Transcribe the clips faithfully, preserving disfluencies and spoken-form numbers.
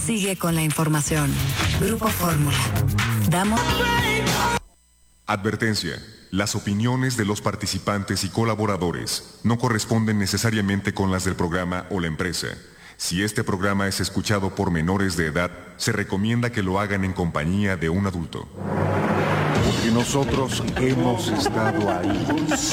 Sigue con la información. Grupo Fórmula. Damos... Advertencia. Las opiniones de los participantes y colaboradores no corresponden necesariamente con las del programa o la empresa. Si este programa es escuchado por menores de edad, se recomienda que lo hagan en compañía de un adulto. Porque nosotros hemos estado ahí.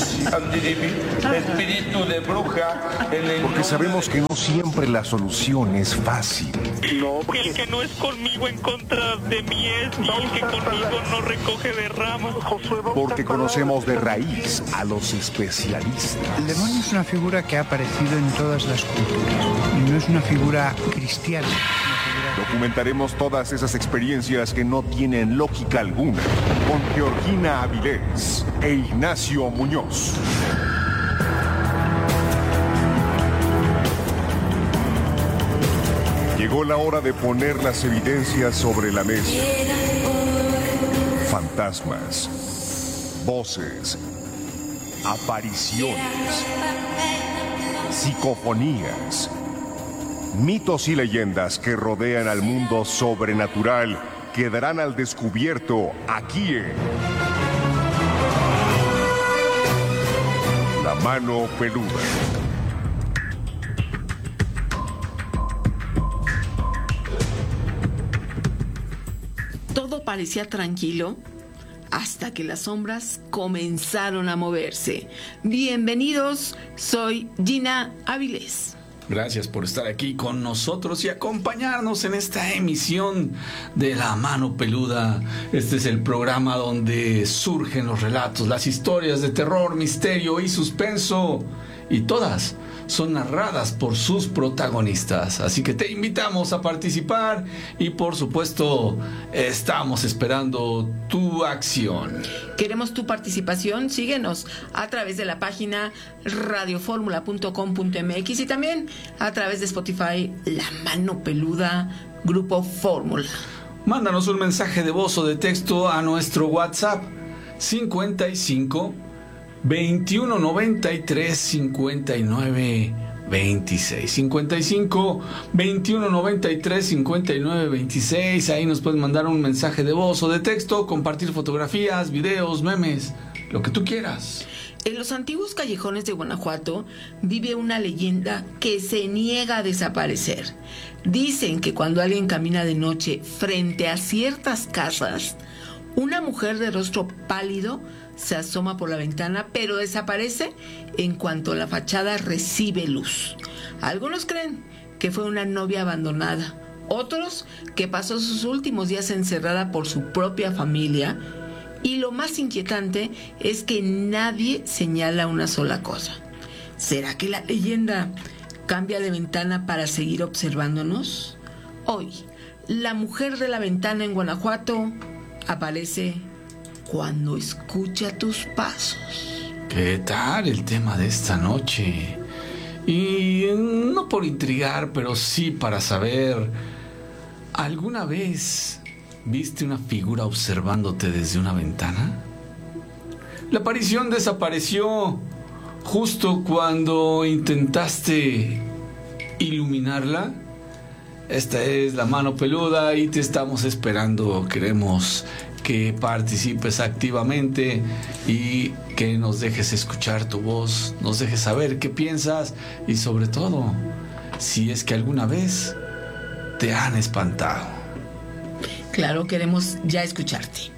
Espíritu de bruja. Porque sabemos que no siempre la solución es fácil. No, porque... El que no es conmigo en contra de mí es, y el que conmigo no recoge de ramas. Porque conocemos de raíz a los especialistas. El demonio es una figura que ha aparecido en todas las culturas y no es una figura cristiana. Documentaremos todas esas experiencias que no tienen lógica alguna con Georgina Avilés e Ignacio Muñoz. Llegó la hora de poner las evidencias sobre la mesa. Fantasmas, voces, apariciones, psicofonías, mitos y leyendas que rodean al mundo sobrenatural quedarán al descubierto aquí en La Mano Peluda. Todo parecía tranquilo hasta que las sombras comenzaron a moverse. Bienvenidos, soy Gina Avilés. Gracias por estar aquí con nosotros y acompañarnos en esta emisión de La Mano Peluda. Este es el programa donde surgen los relatos, las historias de terror, misterio y suspenso. Y todas son narradas por sus protagonistas. Así que te invitamos a participar y por supuesto estamos esperando tu acción. Queremos tu participación. Síguenos a través de la página radio fórmula punto com punto m x y también a través de Spotify, La Mano Peluda, Grupo Fórmula. Mándanos un mensaje de voz o de texto a nuestro WhatsApp cincuenta y cinco veintiuno noventa y tres cincuenta y nueve veintiséis. cincuenta y cinco veintiuno noventa y tres cincuenta y nueve veintiséis. Ahí nos puedes mandar un mensaje de voz o de texto, compartir fotografías, videos, memes, lo que tú quieras. En los antiguos callejones de Guanajuato vive una leyenda que se niega a desaparecer. Dicen que cuando alguien camina de noche frente a ciertas casas, una mujer de rostro pálido se asoma por la ventana, pero desaparece en cuanto la fachada recibe luz. Algunos creen que fue una novia abandonada, otros que pasó sus últimos días encerrada por su propia familia, y lo más inquietante es que nadie señala una sola cosa. ¿Será que la leyenda cambia de ventana para seguir observándonos? Hoy, la mujer de la ventana en Guanajuato aparece cuando escucha tus pasos. ¿Qué tal el tema de esta noche? Y no por intrigar, pero sí para saber, ¿alguna vez viste una figura observándote desde una ventana? La aparición desapareció justo cuando intentaste iluminarla. Esta es La Mano Peluda y te estamos esperando. Queremos que participes activamente y que nos dejes escuchar tu voz, nos dejes saber qué piensas y sobre todo, si es que alguna vez te han espantado. Claro, queremos ya escucharte.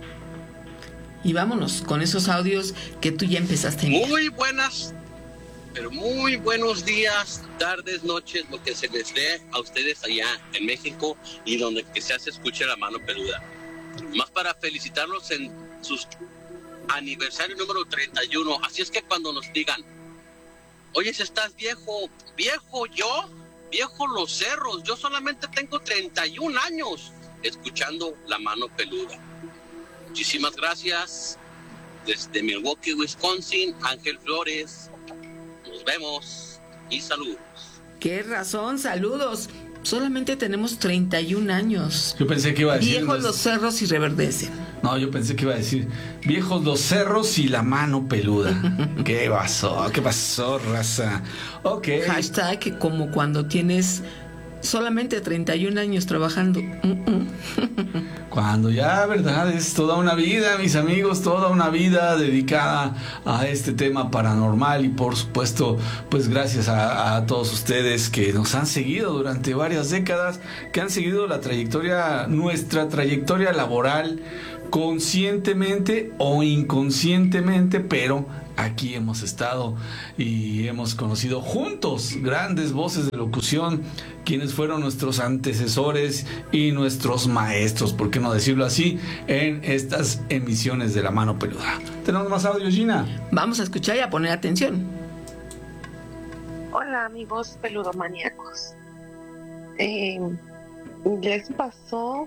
Y vámonos con esos audios que tú ya empezaste a enviar. Muy buenas, pero muy buenos días, tardes, noches, lo que se les dé a ustedes allá en México y donde que sea se escuche La Mano Peluda. Más para felicitarlos en sus aniversario número treinta y uno. Así es que cuando nos digan, oye, si estás viejo, viejo yo, viejo los cerros, yo solamente tengo treinta y un años escuchando La Mano Peluda. Muchísimas gracias. Desde Milwaukee, Wisconsin, Ángel Flores. Nos vemos y saludos. Qué razón, saludos. Solamente tenemos treinta y un años. Yo pensé que iba a decir... Viejos los cerros y reverdecen. No, yo pensé que iba a decir... Viejos los cerros y La Mano Peluda. ¿Qué pasó? ¿Qué pasó, raza? Ok. Hashtag como cuando tienes Solamente treinta y un años trabajando. Uh-uh. Cuando ya, verdad, es toda una vida, mis amigos, toda una vida dedicada a este tema paranormal y por supuesto, pues gracias a, a todos ustedes que nos han seguido durante varias décadas, que han seguido la trayectoria, nuestra trayectoria laboral, conscientemente o inconscientemente, pero aquí hemos estado y hemos conocido juntos grandes voces de locución, quienes fueron nuestros antecesores y nuestros maestros, por qué no decirlo así, en estas emisiones de La Mano Peluda. ¿Tenemos más audio, Gina? Vamos a escuchar y a poner atención. Hola, amigos peludomaníacos. Eh, les pasó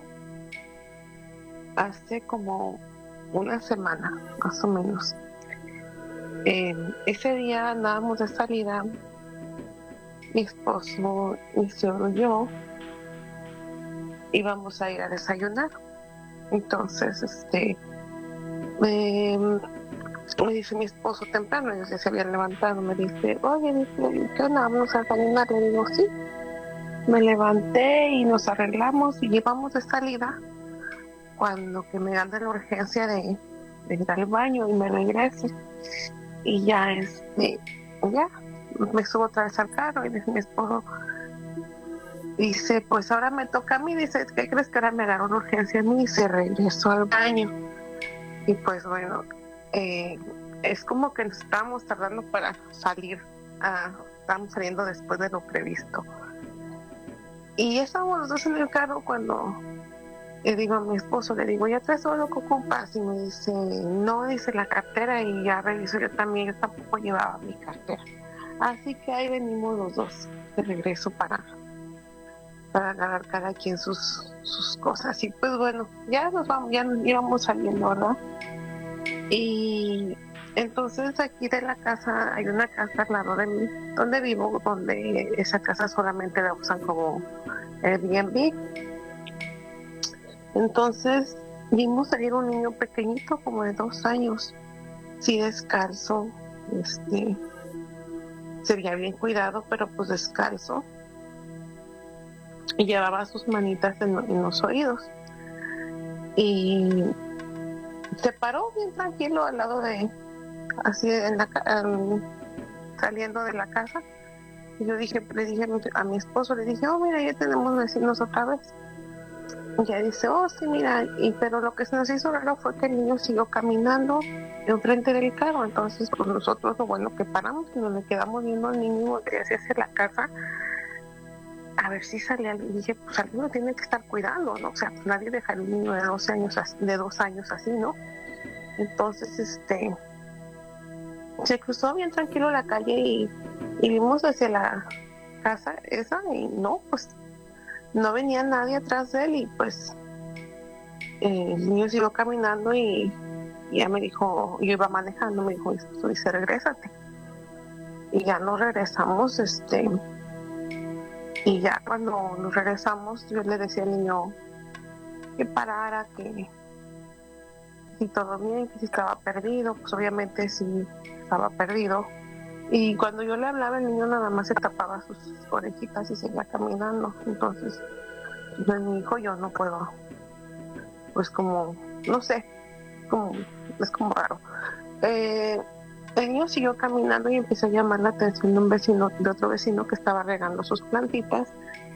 hace como una semana, más o menos. Eh, ese día andábamos de salida, mi esposo, mi suegro y yo íbamos a ir a desayunar. Entonces, este, me, me dice mi esposo temprano, ellos ya se habían levantado, me dice, oye, dice, ¿qué onda? ¿Vamos a desayunar? Le digo, sí. Me levanté y nos arreglamos y llevamos de salida, cuando que me dan de la urgencia de, de ir al baño y me regrese. Y ya, este, ya, me subo otra vez al carro y dice mi esposo, dice, pues ahora me toca a mí, dice, ¿qué crees que ahora me agarró una urgencia a mí? Y se regresó al baño. Y pues bueno, eh, es como que nos estábamos tardando para salir, uh, estábamos saliendo después de lo previsto. Y estábamos los dos en el carro cuando le digo a mi esposo, le digo, ¿ya traes todo lo que ocupas? Y me dice, no, dice la cartera, y ya reviso yo también, yo tampoco llevaba mi cartera. Así que ahí venimos los dos de regreso para, para agarrar cada quien sus, sus cosas. Y pues bueno, ya nos vamos, ya íbamos saliendo, ¿verdad? Y entonces aquí de la casa, hay una casa al lado de mí, donde vivo, donde esa casa solamente la usan como Airbnb. Entonces vimos salir un niño pequeñito, como de dos años, sí descalzo, este, se veía bien cuidado, pero pues descalzo, y llevaba sus manitas en, en los oídos, y se paró bien tranquilo al lado de, así en la, um, saliendo de la casa, y yo dije, le dije a mi esposo, le dije, oh mira, ya tenemos vecinos otra vez. Y ya dice, oh sí, mira, y pero lo que se nos hizo raro fue que el niño siguió caminando enfrente del carro. Entonces pues nosotros lo bueno que paramos y nos le quedamos viendo al niño que hacia la casa a ver si salía. Y dije, pues alguien lo tiene que estar cuidando, ¿no? O sea, pues nadie deja a un niño de doce años de dos años así, ¿no? Entonces este se cruzó bien tranquilo la calle y, y vimos hacia la casa esa y no, pues no venía nadie atrás de él. Y pues eh, el niño siguió caminando y, y ya me dijo, yo iba manejando, me dijo, dice, regrésate. Y ya nos regresamos, este, y ya cuando nos regresamos, yo le decía al niño que parara, que si todo bien, que si estaba perdido, pues obviamente sí estaba perdido. Y cuando yo le hablaba, el niño nada más se tapaba sus orejitas y seguía caminando. Entonces, pues, mi hijo, yo no puedo, pues como, no sé, como, es como raro. Eh, el niño siguió caminando y empezó a llamar la atención de un vecino, de otro vecino que estaba regando sus plantitas.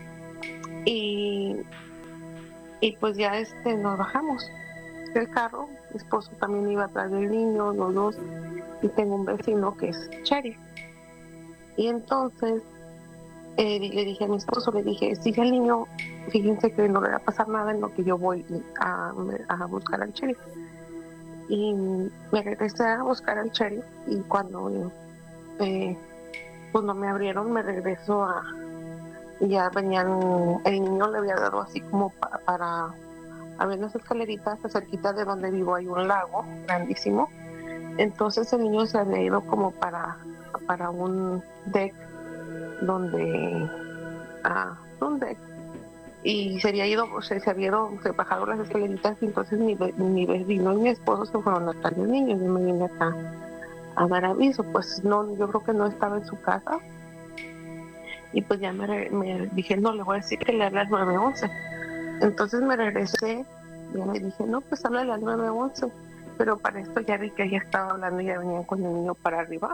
Y, y pues ya este, nos bajamos del carro. Mi esposo también iba atrás del niño, los dos. Y tengo un vecino que es sheriff. Y entonces eh, le dije a mi esposo, le dije, sigue al niño, fíjense que no le va a pasar nada en lo que yo voy a, a buscar al sheriff. Y me regresé a buscar al sheriff, y cuando eh, pues no me abrieron, me regreso a, ya venían, el niño le había dado así como para, para había unas escaleritas cerquita de donde vivo, hay un lago grandísimo. Entonces el niño se había ido como para, para un deck donde, ah, un deck, y se había ido, se, se había ido, se bajaron las escaleritas, y entonces mi, mi vecino y mi esposo se fueron a traer el niño, y yo me vine acá a dar aviso. Pues no, yo creo que no estaba en su casa, Y pues ya me, me dije, no, le voy a decir que le hable al nueve once. Entonces me regresé, ya le dije, no, pues háblale al nueve once. Pero para esto ya vi que ella estaba hablando y ya venían con el niño para arriba.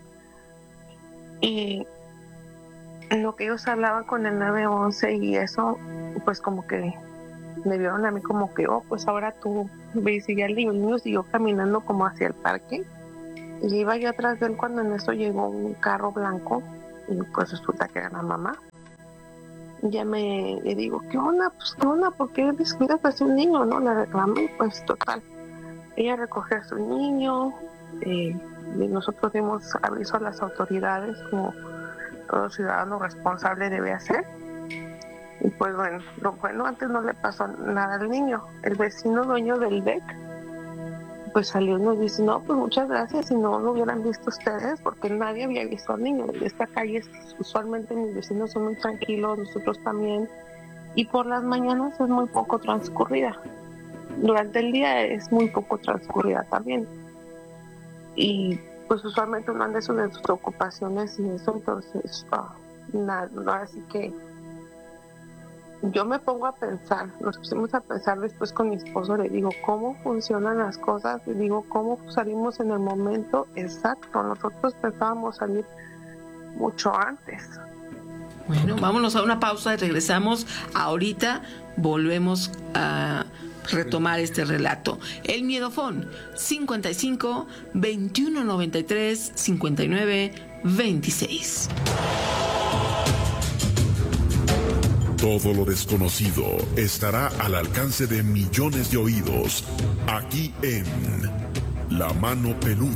Y en lo que ellos hablaban con el nueve once y eso, pues como que me vieron a mí como que, oh, pues ahora tú ves, y ya el niño siguió caminando como hacia el parque. Y iba yo atrás de él cuando en eso llegó un carro blanco y pues resulta que era la mamá. Ya me le digo, ¿qué onda? Pues ¿qué onda? ¿Por qué descuidas a su niño? No, le reclamé, pues total. Ella recogió a su niño, eh, y nosotros dimos aviso a las autoridades como todo ciudadano responsable debe hacer. Y pues bueno, lo bueno, antes no le pasó nada al niño. El vecino dueño del D E C pues salió y nos dice, no, pues muchas gracias, si no lo hubieran visto ustedes, porque nadie había visto al niño. De esta calle usualmente mis vecinos son muy tranquilos, nosotros también, y por las mañanas es muy poco transcurrida. Durante el día es muy poco transcurrida también. Y pues usualmente uno anda eso de sus ocupaciones y eso, entonces, uh, nada, así que yo me pongo a pensar, nos pusimos a pensar después con mi esposo, le digo, ¿cómo funcionan las cosas? Le digo, ¿cómo salimos en el momento exacto? Nosotros pensábamos salir mucho antes. Bueno, vámonos a una pausa y regresamos. Ahorita volvemos a retomar este relato. El Miedofón, cincuenta y cinco, veintiuno noventa y tres, cincuenta y nueve, veintiséis. Todo lo desconocido estará al alcance de millones de oídos, aquí en La Mano Peluda.